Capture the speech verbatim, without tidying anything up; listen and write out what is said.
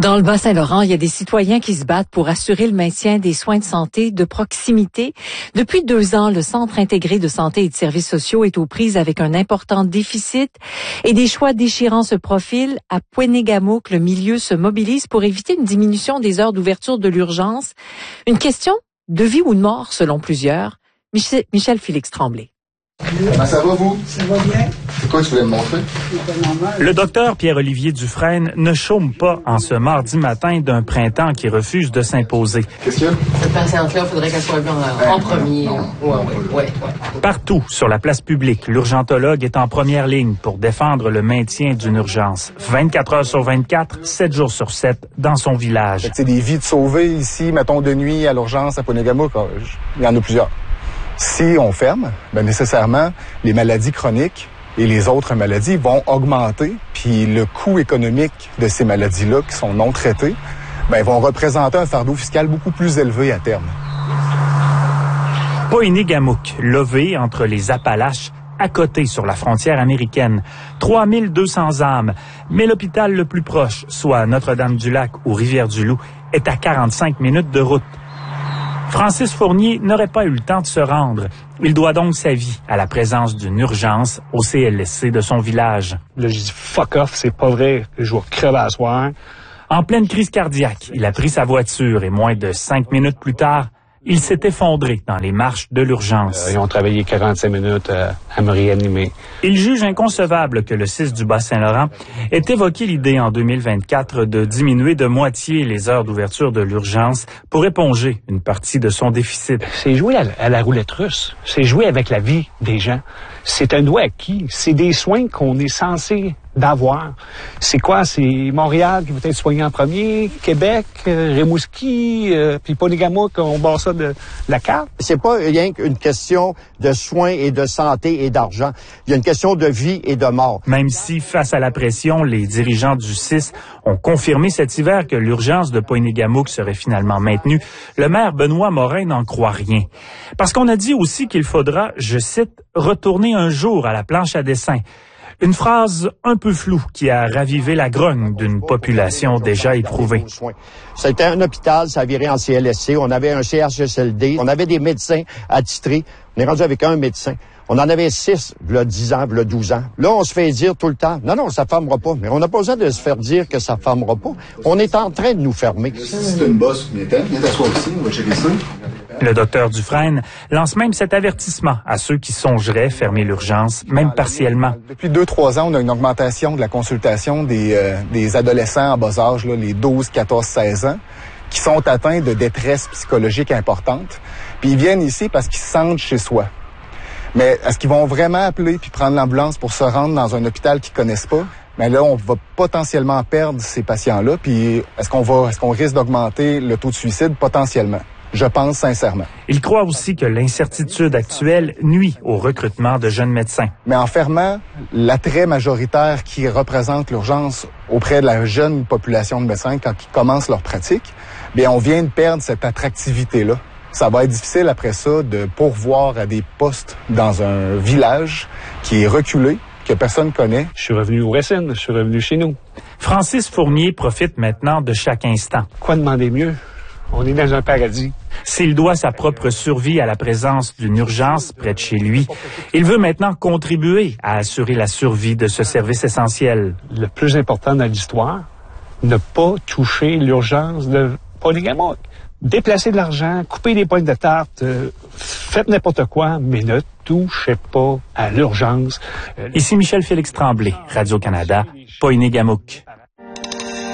Dans le Bas-Saint-Laurent, il y a des citoyens qui se battent pour assurer le maintien des soins de santé de proximité. Depuis deux ans, le Centre intégré de santé et de services sociaux est aux prises avec un important déficit et des choix déchirants se profilent. À Poinégamouk, le milieu se mobilise pour éviter une diminution des heures d'ouverture de l'urgence. Une question de vie ou de mort, selon plusieurs. Michel, Michel Félix Tremblay. Comment ça va, vous? Ça va bien. C'est quoi que tu voulais me montrer? Le docteur Pierre-Olivier Dufresne ne chôme pas en ce mardi matin d'un printemps qui refuse de s'imposer. Qu'est-ce qu'il y a? Cette patiente-là, il faudrait qu'elle soit en, en premier. Non. Ouais, ouais, ouais, ouais. Partout sur la place publique, l'urgentologue est en première ligne pour défendre le maintien d'une urgence. vingt-quatre heures sur vingt-quatre, sept jours sur sept, dans son village. C'est des vies de sauver ici, mettons de nuit à l'urgence à Poinégamouk, il y en a plusieurs. Si on ferme, bien nécessairement, les maladies chroniques et les autres maladies vont augmenter, puis le coût économique de ces maladies-là, qui sont non traitées, bien, vont représenter un fardeau fiscal beaucoup plus élevé à terme. Poinégamouk, lové entre les Appalaches, à côté sur la frontière américaine. trois mille deux cents âmes, mais l'hôpital le plus proche, soit Notre-Dame-du-Lac ou Rivière-du-Loup, est à quarante-cinq minutes de route. Francis Fournier n'aurait pas eu le temps de se rendre. Il doit donc sa vie à la présence d'une urgence au C L S C de son village. Là, j'ai dit « fuck off, c'est pas vrai, je vais crever à soir ». En pleine crise cardiaque, il a pris sa voiture et moins de cinq minutes plus tard, il s'est effondré dans les marches de l'urgence. Euh, ils ont travaillé quarante-cinq minutes euh, à me réanimer. Il juge inconcevable que le C I S du Bas-Saint-Laurent ait évoqué l'idée en deux mille vingt-quatre de diminuer de moitié les heures d'ouverture de l'urgence pour éponger une partie de son déficit. C'est jouer à, à la roulette russe. C'est jouer avec la vie des gens. C'est un droit acquis. C'est des soins qu'on est censé d'avoir. C'est quoi? C'est Montréal qui va être soigné en premier, Québec, euh, Rimouski, euh, puis Poinégamouk, on barre ça de la carte. C'est pas rien qu'une question de soins et de santé et d'argent. Il y a une question de vie et de mort. Même si, face à la pression, les dirigeants du C I S ont confirmé cet hiver que l'urgence de Poinégamouk serait finalement maintenue, le maire Benoît Morin n'en croit rien. Parce qu'on a dit aussi qu'il faudra, je cite, « retourner un jour à la planche à dessin ». Une phrase un peu floue qui a ravivé la grogne d'une population déjà éprouvée. C'était un hôpital, ça a viré en C L S C. On avait un C H S L D. On avait des médecins attitrés. On est rendu avec un médecin. On en avait six, v'là dix ans, v'là douze ans. Là, on se fait dire tout le temps, non, non, ça fermera pas. Mais on n'a pas besoin de se faire dire que ça fermera pas. On est en train de nous fermer. C'est une bosse, viens t'asseoir aussi, on va checker ça. Le docteur Dufresne lance même cet avertissement à ceux qui songeraient fermer l'urgence, même partiellement. Depuis deux, trois ans, on a une augmentation de la consultation des, euh, des adolescents en bas âge, là, les douze, quatorze, seize ans, qui sont atteints de détresse psychologique importante. Puis ils viennent ici parce qu'ils se sentent chez soi. Mais est-ce qu'ils vont vraiment appeler puis prendre l'ambulance pour se rendre dans un hôpital qu'ils connaissent pas? Mais là, on va potentiellement perdre ces patients-là. Puis est-ce qu'on va, est-ce qu'on risque d'augmenter le taux de suicide? Potentiellement. Je pense sincèrement. Il croit aussi que l'incertitude actuelle nuit au recrutement de jeunes médecins. Mais en fermant l'attrait majoritaire qui représente l'urgence auprès de la jeune population de médecins quand ils commencent leur pratique, bien, on vient de perdre cette attractivité-là. Ça va être difficile après ça de pourvoir à des postes dans un village qui est reculé, que personne connaît. Je suis revenu au Racine, je suis revenu chez nous. Francis Fournier profite maintenant de chaque instant. Quoi demander mieux? On est dans un paradis. S'il doit sa propre survie à la présence d'une urgence près de chez lui, il veut maintenant contribuer à assurer la survie de ce service essentiel. Le plus important dans l'histoire, ne pas toucher l'urgence de Poinégamouk. Déplacer de l'argent, couper des pointes de tarte, euh, faites n'importe quoi, mais ne touchez pas à l'urgence. Ici Michel Félix Tremblay, Radio-Canada, Poinégamouk.